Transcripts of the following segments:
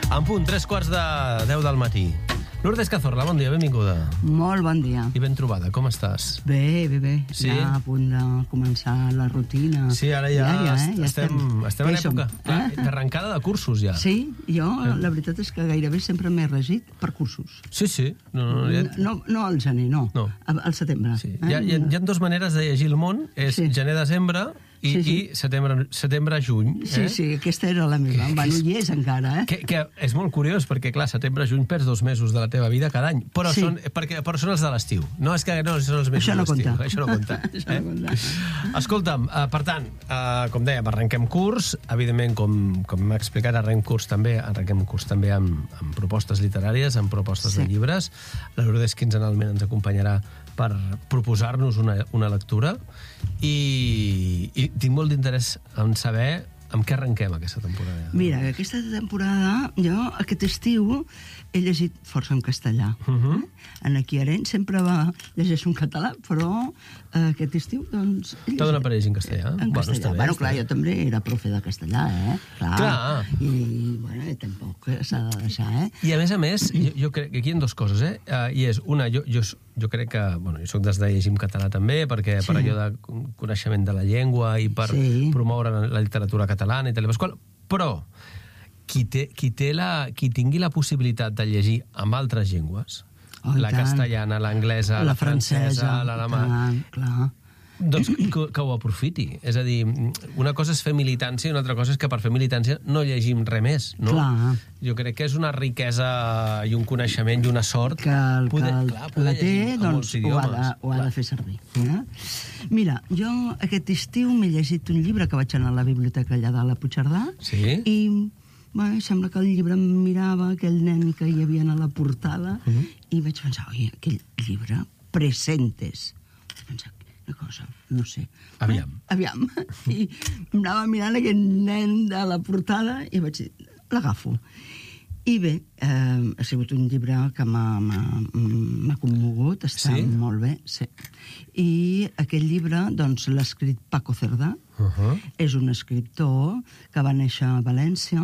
En punt, 3:45 del matí. Lourdes Cazorla, bon dia, benvinguda. Molt bon dia. I ben trobada, com estàs? Bé. Sí? Ja a punt de començar la rutina. Sí, ara ja diària, estem en època d'arrencada de cursos, ja. Sí, jo la veritat és que gairebé sempre m'he regit per cursos. Sí. No al gener, no. Al setembre. Sí. Hi ha dues maneres de llegir el món, és gener-desembre i setembre-juny. Sí, aquesta era la meva. Bueno, hi és encara, Que és molt curiós, perquè, clar, setembre-juny perds 2 mesos de la teva vida cada any, però són els de l'estiu. No, és que no són els mesos de l'estiu. Això no compta. Escolta'm, per tant, com dèiem, arrenquem curs. Evidentment, com m'ha explicat, arrenquem curs també amb propostes literàries, amb propostes de llibres. La Lourdes quinzenalment ens acompanyarà per proposar-nos una lectura i tinc molt d'interès en saber amb què arrenquem aquesta temporada. Mira, aquesta temporada jo aquest estiu he llegit força en castellà. En Aquí Arenys sempre llegeix un català, però aquest estiu, doncs... T'ha donat per llegir en castellà? En castellà. Bueno, clar, jo també era profe de castellà, Clar. I, bueno, tampoc s'ha de deixar, I a més, jo crec que aquí hi ha dues coses, I és, una, jo crec que, bueno, jo soc des de llegir en català també, perquè per allò de coneixement de la llengua i per promoure la literatura catalana i tal, però qui tingui la possibilitat de llegir amb altres llengües, la castellana, l'anglesa, la francesa, l'alemany, doncs que ho aprofiti. És a dir, una cosa és fer militància i una altra cosa és que per fer militància no llegim res més, no? Jo crec que és una riquesa i un coneixement i una sort que la té, doncs ho ha de fer servir. Mira, jo aquest estiu m'he llegit un llibre que vaig anar a la biblioteca allà de la Puigcerdà i sembla que el llibre em mirava aquell nen que hi havia a la portada i vaig pensar, oi, aquell llibre, Presentes. Vaig pensar, una cosa, no sé. Aviam. I em anava mirant aquell nen de la portada i vaig dir, l'agafo. I bé, ha sigut un llibre que m'ha commogut, està molt bé, I aquest llibre, doncs, l'ha escrit Paco Cerdà, és un escriptor que va néixer a València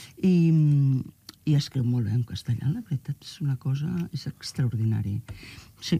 i escriu molt bé en castellà, la veritat és una cosa, és extraordinari. Sí.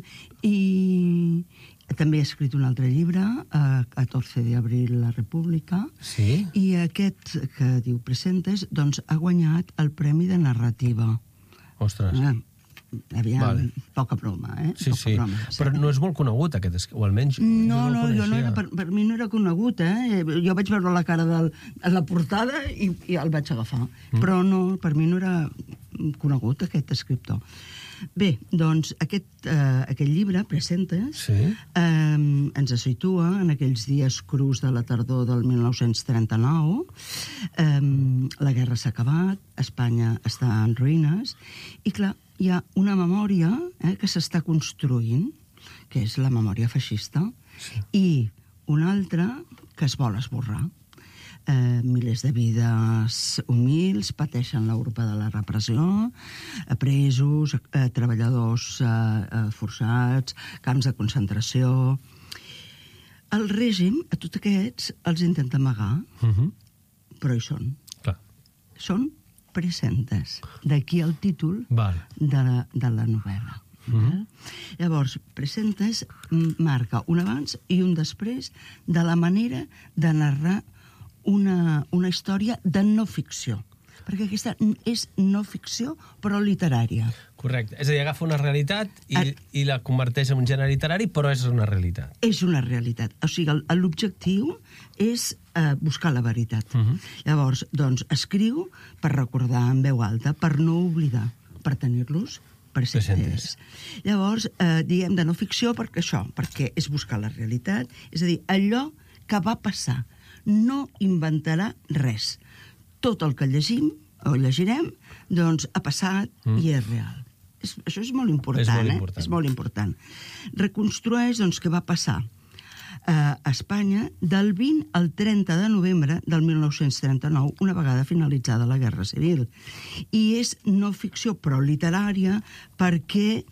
I també ha escrit un altre llibre, 14 d'abril, La República, i aquest que diu Presentes, doncs ha guanyat el Premi de Narrativa. Ostres. Aviam, poca broma, Sí. Però no és molt conegut, aquest, o almenys... No, per mi no era conegut, Jo vaig veure la cara de la portada i el vaig agafar. Però no, per mi no era conegut, aquest escriptor. Bé, doncs aquest llibre, Presentes, ens situa en aquells dies crus de la tardor del 1939. La guerra s'ha acabat, Espanya està en ruïnes, i clar, hi ha una memòria que s'està construint, que és la memòria feixista, i una altra que es vol esborrar. Milers de vides humils pateixen l'Europa de la repressió, presos, treballadors forçats, camps de concentració. El règim, a tots aquests, els intenta amagar, però hi són. Són presentes. D'aquí el títol de la novel·la. Llavors, Presentes marca un abans i un després de la manera de narrar una història de no ficció, perquè aquesta és no ficció però literària. Correcte, és a dir, agafa una realitat i la converteix en un gènere literari, però és una realitat. És una realitat, o sigui, l'objectiu és buscar la veritat. Llavors, doncs, escriu per recordar en veu alta, per no oblidar, per tenir-los presentes. Llavors, diguem de no ficció perquè és buscar la realitat, és a dir, allò que va passar. No inventarà res. Tot el que llegim o llegirem, doncs ha passat i és real. Això és molt important, És molt important. Reconstrueix, doncs, què va passar a Espanya del 20 al 30 de novembre del 1939, una vegada finalitzada la Guerra Civil. I és no ficció, però literària, perquè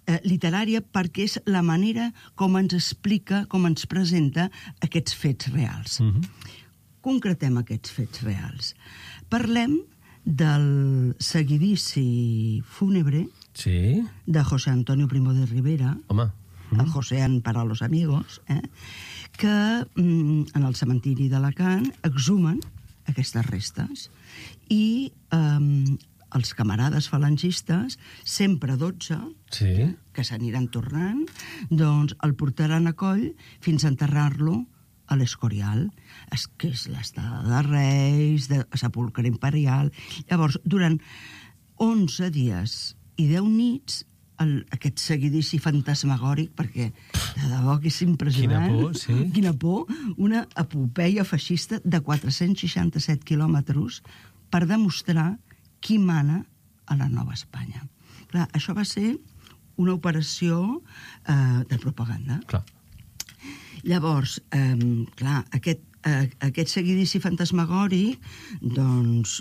és la manera com ens explica, com ens presenta aquests fets reals. Concretem aquests fets reals. Parlem del seguidici fúnebre de José Antonio Primo de Rivera, el Josean para los amigos, que en el cementiri d'Alacant exhumen aquestes restes i els camarades falangistes, sempre 12, que s'aniran tornant, doncs el portaran a coll fins a enterrar-lo a l'Escorial, que és l'estada de Reis, de sepulcre imperial. Llavors, durant 11 dies i 10 nits, aquest seguidici fantasmagòric, perquè de debò que és impressionant. Quina por, sí. Quina por. Una epopeia feixista de 467 quilòmetres per demostrar qui mana a la Nova Espanya. Clar, això va ser una operació de propaganda. Clar. Llavors, clar, aquest seguidici fantasmagòric, doncs,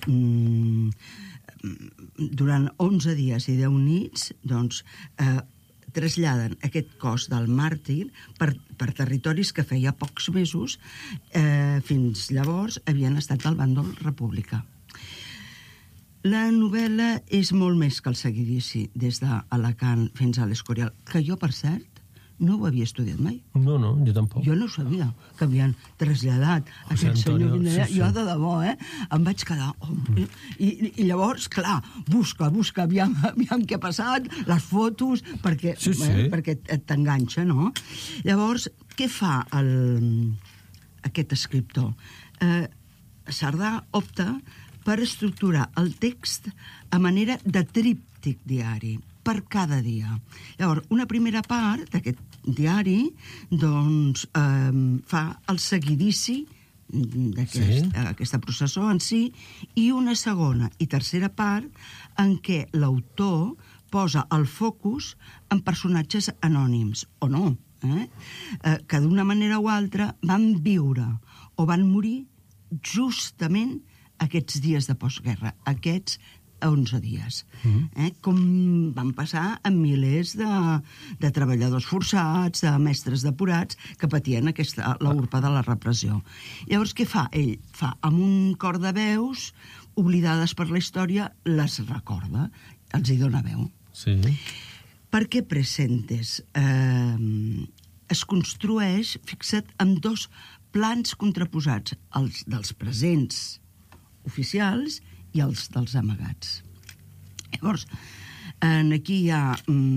durant 11 dies i 10 nits, doncs, traslladen aquest cos del màrtir per territoris que feia pocs mesos, fins llavors, havien estat al bàndol republicà. La novel·la és molt més que el seguidici des d'Alacant fins a l'Escorial, que jo, per cert, no ho havia estudiat mai. No, jo tampoc. Jo no sabia que havien traslladat aquest senyor Guinea. Jo, de debò, em vaig quedar... I llavors, clar, busca, aviam què ha passat, les fotos, perquè t'enganxa, no? Llavors, què fa aquest escriptor? Sardà opta per estructurar el text a manera de tríptic diari, per cada dia. Llavors, una primera part d'aquest diari doncs, fa el seguidici d'aquesta processó en si, i una segona i tercera part en què l'autor posa el focus en personatges anònims, o no, que d'una manera o altra van viure o van morir justament aquests dies de postguerra, aquests 11 dies. Com van passar amb milers de treballadors forçats, de mestres depurats, que patien l'urpa de la repressió. Llavors, què fa ell? Amb un cor de veus, oblidades per la història, les recorda, els hi dona veu. Sí. Per què Presentes es construeix, fixa't, amb dos plans contraposats, els dels presents oficials i els dels amagats. Llavors, aquí hi ha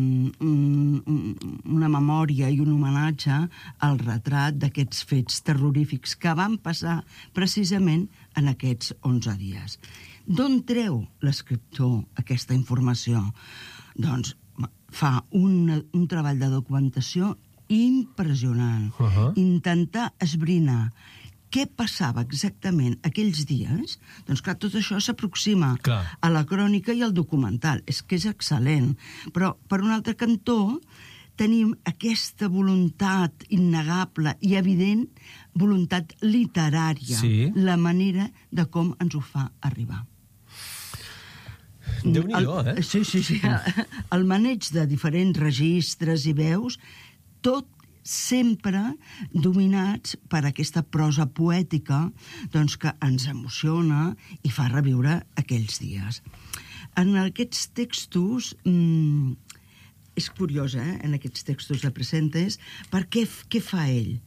una memòria i un homenatge al retrat d'aquests fets terrorífics que van passar precisament en aquests 11 dies. D'on treu l'escriptor aquesta informació? Doncs fa un treball de documentació impressionant. Intentar esbrinar què passava exactament aquells dies, doncs clar, tot això s'aproxima a la crònica i al documental. És que és excel·lent. Però, per un altre cantó, tenim aquesta voluntat innegable i evident voluntat literària, la manera de com ens ho fa arribar. Déu-n'hi-do, Sí. El maneig de diferents registres i veus, tot sempre dominats per aquesta prosa poètica doncs, que ens emociona i fa reviure aquells dies. En aquests textos, és curiós, en aquests textos de Presentes, perquè què fa ell?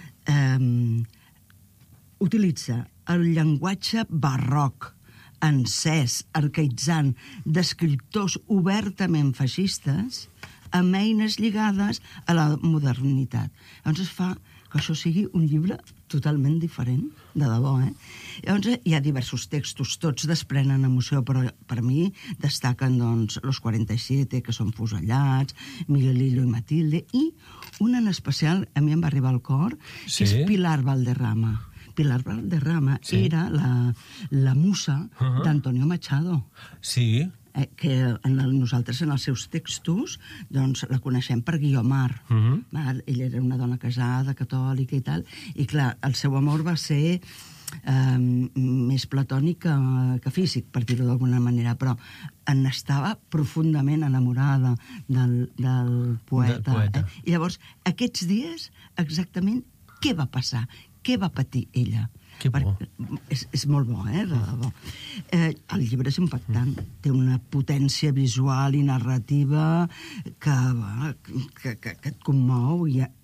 Utilitza el llenguatge barroc, encès, arcaïtzant, d'escriptors obertament feixistes, amb eines lligades a la modernitat. Llavors es fa que això sigui un llibre totalment diferent, de debò, Llavors hi ha diversos textos, tots desprenen emoció, però per mi destaquen, doncs, Los 47, que són fusellats, Miguelillo i Matilde, i un en especial, a mi em va arribar al cor, que és Pilar Valderrama. Pilar Valderrama era la musa d'Antonio Machado. Sí. Que nosaltres en els seus textos doncs la coneixem per Guiomar. Ella era una dona casada, catòlica i tal, i clar, el seu amor va ser més platònic que físic, per dir-ho d'alguna manera, però n'estava profundament enamorada del poeta. I llavors, aquests dies, exactament, què va passar? Què va patir ella? Que bo. És molt bo, de debò. El llibre és impactant. Té una potència visual i narrativa que et commou.